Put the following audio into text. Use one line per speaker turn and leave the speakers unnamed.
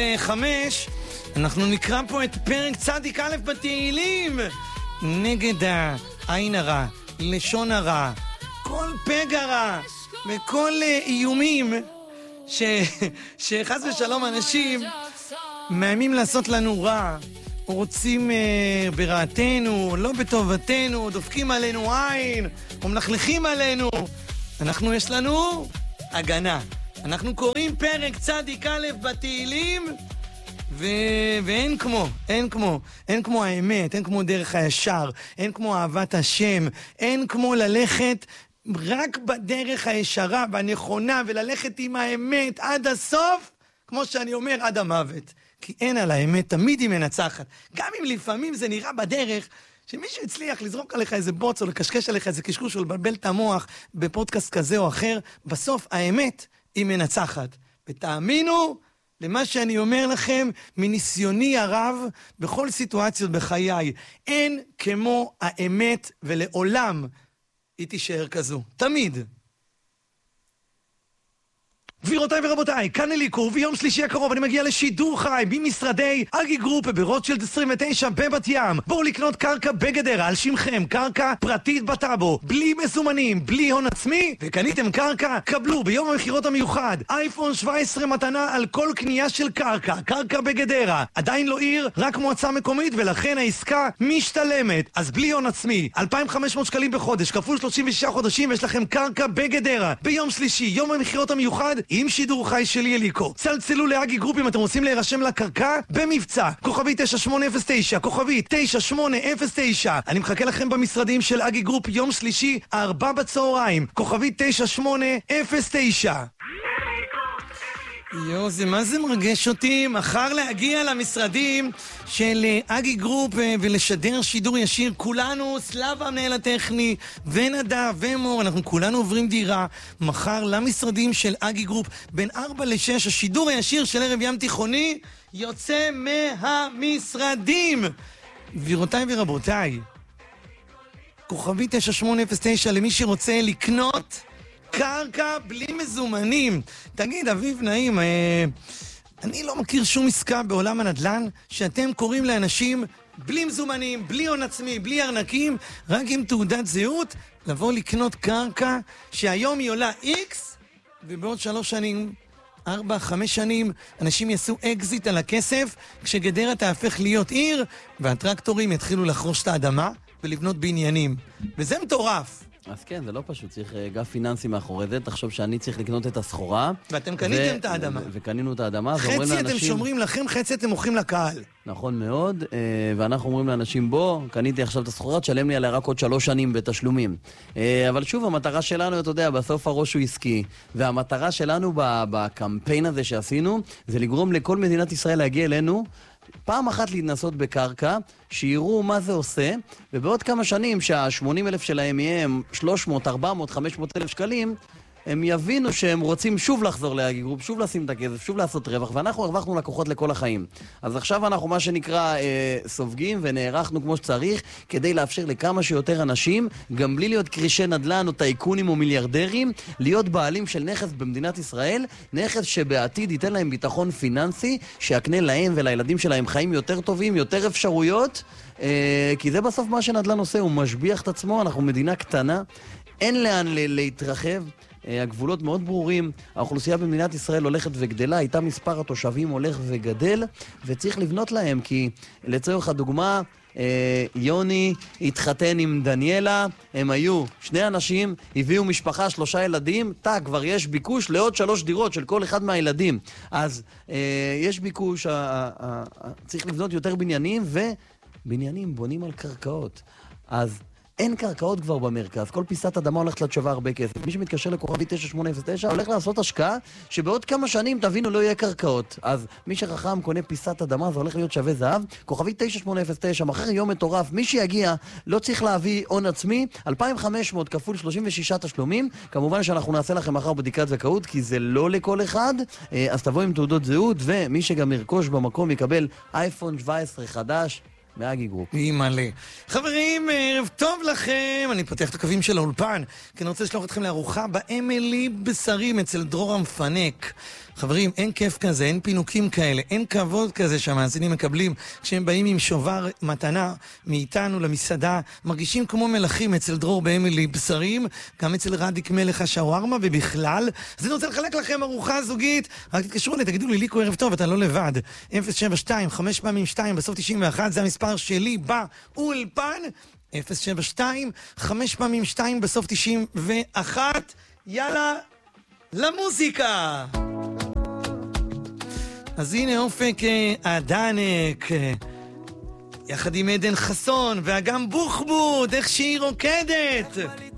5, אנחנו נקרא פה את פרק צדיק א' בתהילים. נגד העין הרע, לשון הרע, כל פגע רע וכל איומים שחס ושלום אנשים מאיימים לעשות לנו רע, או רוצים ברעתנו, לא בטובתנו, דופקים עלינו עין, או מלכלכים עלינו. אנחנו יש לנו הגנה. אנחנו קוראים פרק צדיק א' בתהילים, ואין כמו האמת, אין כמו דרך הישר, אין כמו אהבת השם, אין כמו ללכת רק בדרך הישרה והנכונה, וללכת עם האמת עד הסוף, כמו שאני אומר, עד המוות. כי אין על האמת, תמיד היא מנצחת. גם אם לפעמים זה נראה בדרך, שמישהו הצליח לזרוק עליך איזה בוץ, או לקשקש עליך איזה קשקוש, או לבלבל את המוח בפודקאסט כזה או אחר, בסוף האמת היא מנצחת. ותאמינו למה שאני אומר לכם, מניסיוני הרב, בכל סיטואציות בחיי, אין כמו האמת, ולעולם היא תישאר כזו. תמיד. גבירותיי ורבותיי, כאן אליקו, ביום שלישי הקרוב אני מגיע לשידור חי במשרדי אגי גרופ ברוטשילד 29 בבת ים. בואו לקנות קרקע בגדרה על שמכם, קרקע פרטית בטאבו, בלי מזומנים, בלי הון עצמי, וקניתם קרקע, קבלו ביום המחירות המיוחד אייפון 17 מתנה על כל קנייה של קרקע, קרקע בגדרה. עדיין לא עיר, רק מועצה מקומית, ולכן העסקה משתלמת. אז בלי הון עצמי, 2,500 שקלים בחודש, כפול 36 חודשים, יש לכם קרקע בגדרה. ביום שלישי, יום המחירות המיוחד, עם שידור חי שלי אליקו. צלצלו לאגי גרופ אם אתם רוצים להירשם לקרקע במבצע. כוכבי 9809, כוכבי 9809. אני מחכה לכם במשרדים של אגי גרופ יום שלישי, 4 בצהריים. כוכבי 9809. זה מה זה מרגש אותי מחר להגיע למשרדים של אגי גרופ ולשדר שידור ישיר. כולנו, סלאבה המנהל הטכני ונדב ומור, אנחנו כולנו עוברים דירה מחר למשרדים של אגי גרופ בין 4 ל-6. השידור הישיר של ערב ים תיכוני יוצא מהמשרדים. גבירותיי ורבותיי, כוכבי 9809 למי שרוצה לקנות קרקע בלי מזומנים. תגיד, אביב נעים, אני לא מכיר שום עסקה בעולם הנדל"ן שאתם קוראים לאנשים בלי מזומנים, בלי הון עצמי, בלי ארנקים, רק עם תעודת זהות, לבוא לקנות קרקע שהיום היא עולה X, ובעוד 3 שנים, 4, 5 שנים, אנשים יעשו אקזיט על הכסף, כשגדרה תהפך להיות עיר, והטרקטורים יתחילו לחרוש את האדמה ולבנות בניינים. וזה מטורף.
אז כן, זה לא פשוט, צריך גף פיננסי מאחורי זה, תחשוב שאני צריך לקנות את הסחורה.
ואתם קניתם את האדמה.
וקנינו את האדמה.
חצי אתם שומרים לכם, חצי אתם מוכרים לקהל.
נכון מאוד, ואנחנו אומרים לאנשים, בוא, קניתי עכשיו את הסחורה, תשלם לי עליה רק עוד 3 שנים בתשלומים. אבל שוב, המטרה שלנו, אתה יודע, בסוף הראש הוא עסקי, והמטרה שלנו בקמפיין הזה שעשינו, זה לגרום לכל מדינת ישראל להגיע אלינו, פעם אחת להתנסות בקרקע, שיראו מה זה עושה, ובעוד כמה שנים שה-80,000 שלהם יהיה 300, 400, 500 אלף שקלים, הם יבינו שהם רוצים שוב לחזור לאגי גרופ, שוב לשים את הכסף, שוב לעשות רווח, ואנחנו הרווחנו לקוחות לכל החיים. אז עכשיו אנחנו מה שנקרא סופגים ונערכנו כמו שצריך, כדי לאפשר לכמה שיותר אנשים, גם בלי להיות קרישי נדל"ן או טייקונים או מיליארדרים, להיות בעלים של נכס במדינת ישראל, נכס שבעתיד ייתן להם ביטחון פיננסי, שיקנה להם ולילדים שלהם חיים יותר טובים, יותר אפשרויות, כי זה בסוף מה שנדל"ן עושה, הוא משביח את עצמו, אנחנו מדינה קטנה, אין לאן להתרחב, הגבולות מאוד ברורים, האוכלוסייה במדינת ישראל הולכת וגדלה, איתה מספר התושבים הולך וגדל, וצריך לבנות להם, כי לצורך הדוגמה, יוני התחתן עם דניאלה, הם היו 2 אנשים, הביאו משפחה 3 ילדים, כבר יש ביקוש לעוד 3 דירות של כל אחד מהילדים. אז יש ביקוש, צריך לבנות יותר בניינים, ובניינים בונים על קרקעות. אז אין קרקעות כבר במרכז, כל פיסת אדמה הולכת להיות שווה הרבה כסף. מי שמתקשר לכוכבי 9809 הולך לעשות השקעה שבעוד כמה שנים תבינו לא יהיה קרקעות. אז מי שחכם קונה פיסת אדמה, זה הולך להיות שווה זהב. כוכבי 9809, מחר יום מטורף, מי שיגיע לא צריך להביא הון עצמי, 2,500 כפול 36 תשלומים. כמובן שאנחנו נעשה לכם מחר בדיקת זכאות, כי זה לא לכל אחד, אז תבוא עם תעודות זהות, ומי שגם ירכוש במקום יקבל אייפון 17 חדש, מאגי גרופ.
מלא. חברים, ערב טוב לכם. אני פותח את הקווים של האולפן, כי אני רוצה לשלוח אתכם לארוחה באמילי בשרים אצל דרור המפנק. חברים, אין כיף כזה, אין פינוקים כאלה, אין כבוד כזה שהמאזינים מקבלים כשהם באים עם שובר מתנה מאיתנו למסעדה, מרגישים כמו מלכים אצל דרור באמילי בשרים, גם אצל רדיק מלך השווארמה ובכלל. אז אני רוצה לחלק לכם ארוחה זוגית, רק תתקשרו לי, תגידו לי, ליקו ערב טוב, אתה לא לבד. 072, 5 פעמים 2 בסוף 91, זה המספר שלי באולפן. 072, 5 פעמים 2 בסוף 91. יאללה, למוזיקה. אז הנה אופק הדנק, יחד עם עדן חסון ואגם בוחבוד, איך שהיא רוקדת.